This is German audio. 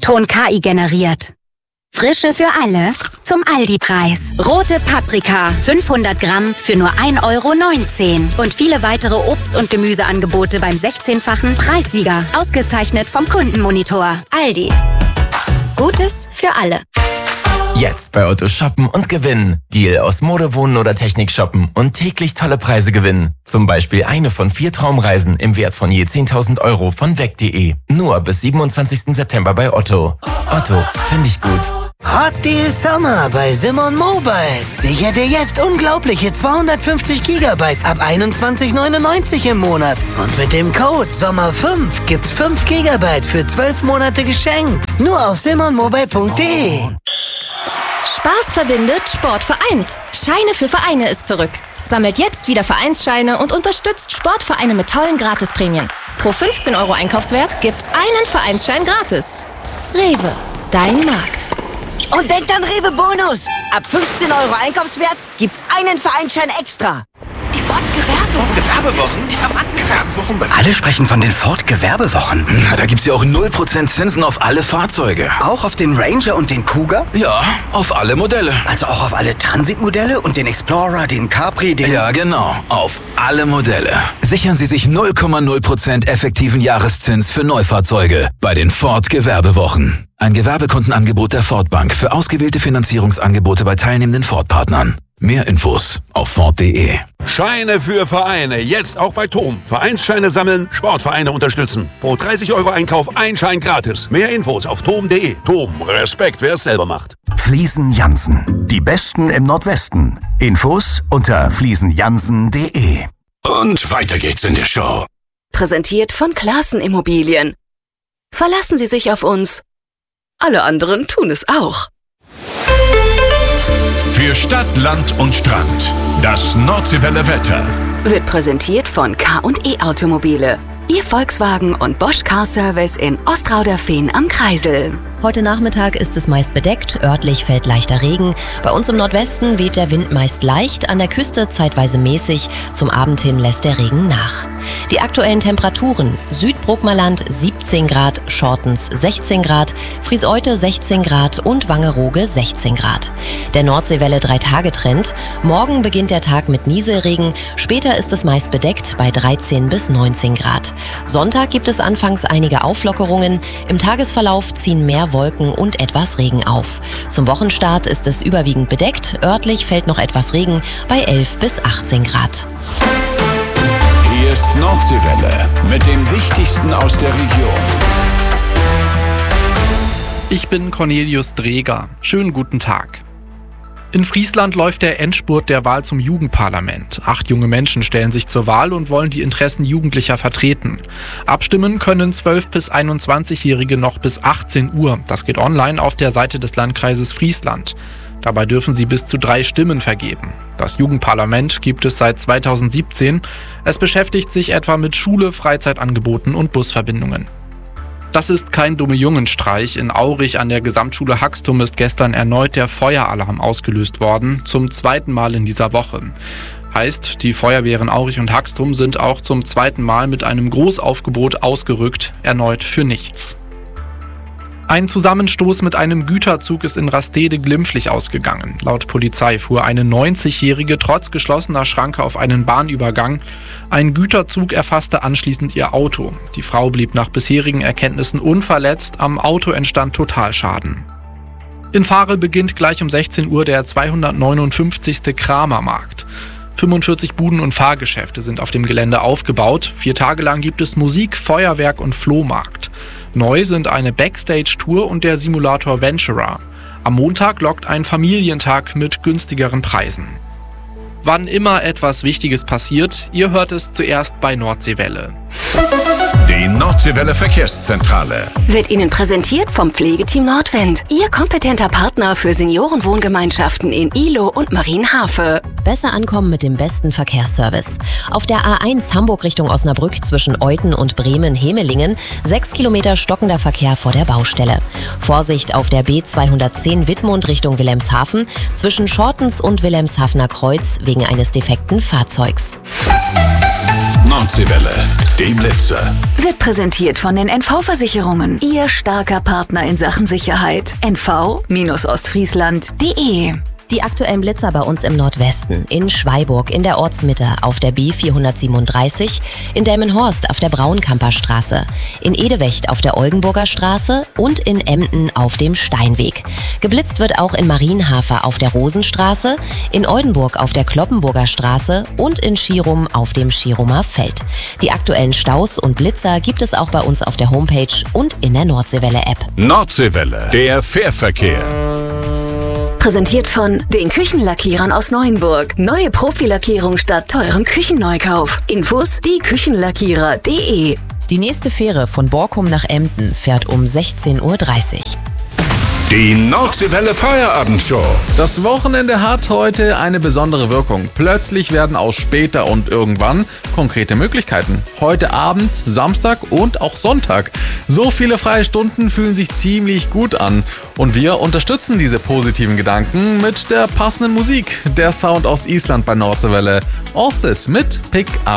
Ton KI generiert. Frische für alle zum Aldi-Preis. Rote Paprika, 500 Gramm für nur 1,19 € und viele weitere Obst- und Gemüseangebote beim 16-fachen Preissieger. Ausgezeichnet vom Kundenmonitor. Aldi. Gutes für alle. Jetzt bei Otto shoppen und gewinnen. Deal aus Mode, Wohnen oder Technik shoppen und täglich tolle Preise gewinnen. Zum Beispiel eine von 4 Traumreisen im Wert von je 10.000 € von weg.de. Nur bis 27. September bei Otto. Otto, finde ich gut. Hot Deal Summer bei Simon Mobile. Sicher dir jetzt unglaubliche 250 GB ab 21,99 im Monat. Und mit dem Code SOMMER5 gibt's 5 GB für 12 Monate geschenkt. Nur auf simonmobile.de. Spaß verbindet, Sport vereint. Scheine für Vereine ist zurück. Sammelt jetzt wieder Vereinsscheine und unterstützt Sportvereine mit tollen Gratisprämien. Pro 15 € Einkaufswert gibt's einen Vereinsschein gratis. Rewe, dein Markt. Und denkt an Rewe Bonus. Ab 15 € Einkaufswert gibt's einen Vereinsschein extra. Die Ford-Gewerbewochen? Die Rabattgewerbewochen. Alle sprechen von den Ford-Gewerbewochen. Na, da gibt's ja auch 0% Zinsen auf alle Fahrzeuge. Auch auf den Ranger und den Cougar? Ja, auf alle Modelle. Also auch auf alle Transit-Modelle und den Explorer, den Capri, den... Ja, genau. Auf alle Modelle. Sichern Sie sich 0,0% effektiven Jahreszins für Neufahrzeuge bei den Ford-Gewerbewochen. Ein Gewerbekundenangebot der Ford Bank für ausgewählte Finanzierungsangebote bei teilnehmenden Ford-Partnern. Mehr Infos auf Ford.de. Scheine für Vereine, jetzt auch bei TOM. Vereinsscheine sammeln, Sportvereine unterstützen. Pro 30 € Einkauf ein Schein gratis. Mehr Infos auf tom.de. TOM, Respekt, wer es selber macht. Fliesen Jansen, die Besten im Nordwesten. Infos unter fliesenjansen.de. Und weiter geht's in der Show. Präsentiert von Classen Immobilien. Verlassen Sie sich auf uns. Alle anderen tun es auch. Für Stadt, Land und Strand. Das Nordseewelle Wetter. Wird präsentiert von K&E Automobile. Ihr Volkswagen und Bosch Car Service in Ostrauderfehn am Kreisel. Heute Nachmittag ist es meist bedeckt, örtlich fällt leichter Regen. Bei uns im Nordwesten weht der Wind meist leicht, an der Küste zeitweise mäßig. Zum Abend hin lässt der Regen nach. Die aktuellen Temperaturen: Südbrookmerland 17 Grad, Schortens 16 Grad, Frieseute 16 Grad und Wangerooge 16 Grad. Der Nordseewelle 3-Tage-Trend: Morgen beginnt der Tag mit Nieselregen, später ist es meist bedeckt bei 13 bis 19 Grad. Sonntag gibt es anfangs einige Auflockerungen, im Tagesverlauf ziehen mehr Wolken und etwas Regen auf. Zum Wochenstart ist es überwiegend bedeckt, örtlich fällt noch etwas Regen bei 11 bis 18 Grad. Hier ist Nordseewelle mit dem Wichtigsten aus der Region. Ich bin Cornelius Dreger. Schönen guten Tag. In Friesland läuft der Endspurt der Wahl zum Jugendparlament. 8 junge Menschen stellen sich zur Wahl und wollen die Interessen Jugendlicher vertreten. Abstimmen können 12- bis 21-Jährige noch bis 18 Uhr. Das geht online auf der Seite des Landkreises Friesland. Dabei dürfen sie bis zu 3 Stimmen vergeben. Das Jugendparlament gibt es seit 2017. Es beschäftigt sich etwa mit Schule, Freizeitangeboten und Busverbindungen. Das ist kein Dumme-Jungen-Streich. In Aurich an der Gesamtschule Haxtum ist gestern erneut der Feueralarm ausgelöst worden, zum 2. Mal in dieser Woche. Heißt, die Feuerwehren Aurich und Haxtum sind auch zum 2. Mal mit einem Großaufgebot ausgerückt, erneut für nichts. Ein Zusammenstoß mit einem Güterzug ist in Rastede glimpflich ausgegangen. Laut Polizei fuhr eine 90-Jährige trotz geschlossener Schranke auf einen Bahnübergang. Ein Güterzug erfasste anschließend ihr Auto. Die Frau blieb nach bisherigen Erkenntnissen unverletzt. Am Auto entstand Totalschaden. In Varel beginnt gleich um 16 Uhr der 259. Kramermarkt. 45 Buden und Fahrgeschäfte sind auf dem Gelände aufgebaut. 4 Tage lang gibt es Musik, Feuerwerk und Flohmarkt. Neu sind eine Backstage-Tour und der Simulator Venturer. Am Montag lockt ein Familientag mit günstigeren Preisen. Wann immer etwas Wichtiges passiert, ihr hört es zuerst bei Nordseewelle. Die Nordseewelle Verkehrszentrale Wird Ihnen präsentiert vom Pflegeteam Nordwind. Ihr kompetenter Partner für Seniorenwohngemeinschaften in Ihlow und Marienhafe. Besser ankommen mit dem besten Verkehrsservice. Auf der A1 Hamburg Richtung Osnabrück zwischen Euthen und Bremen-Hemelingen 6 Kilometer stockender Verkehr vor der Baustelle. Vorsicht auf der B210 Wittmund Richtung Wilhelmshaven zwischen Schortens und Wilhelmshavener Kreuz wegen eines defekten Fahrzeugs. Nordseewelle, dem Blitzer. Wird präsentiert von den NV-Versicherungen. Ihr starker Partner in Sachen Sicherheit. nv-ostfriesland.de. Die aktuellen Blitzer bei uns im Nordwesten, in Schweiburg in der Ortsmitte auf der B437, in Delmenhorst auf der Braunkamper Straße, in Edewecht auf der Oldenburger Straße und in Emden auf dem Steinweg. Geblitzt wird auch in Marienhafer auf der Rosenstraße, in Oldenburg auf der Kloppenburger Straße und in Schirum auf dem Schirumer Feld. Die aktuellen Staus und Blitzer gibt es auch bei uns auf der Homepage und in der Nordseewelle-App. Nordseewelle, der Fährverkehr. Präsentiert von den Küchenlackierern aus Neuenburg. Neue Profilackierung statt teurem Küchenneukauf. Infos dieküchenlackierer.de. Die nächste Fähre von Borkum nach Emden fährt um 16:30 Uhr. Die Nordseewelle Feierabendshow. Das Wochenende hat heute eine besondere Wirkung. Plötzlich werden aus später und irgendwann konkrete Möglichkeiten. Heute Abend, Samstag und auch Sonntag. So viele freie Stunden fühlen sich ziemlich gut an. Und wir unterstützen diese positiven Gedanken mit der passenden Musik. Der Sound aus Island bei Nordseewelle. Ostis mit Pick Up.